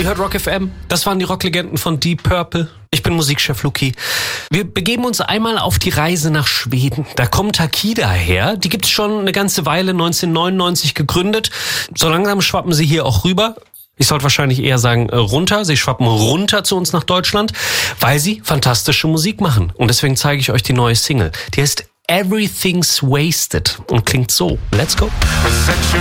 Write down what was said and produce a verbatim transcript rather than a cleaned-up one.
Ihr hört Rock F M. Das waren die Rocklegenden von Deep Purple. Ich bin Musikchef Luki. Wir begeben uns einmal auf die Reise nach Schweden. Da kommt Takida her. Die gibt's schon eine ganze Weile, neunzehnhundertneunundneunzig gegründet. So langsam schwappen sie hier auch rüber. Ich sollte wahrscheinlich eher sagen äh, runter. Sie schwappen runter zu uns nach Deutschland, weil sie fantastische Musik machen. Und deswegen zeige ich euch die neue Single. Die heißt Everything's Wasted und klingt so. Let's go. Set you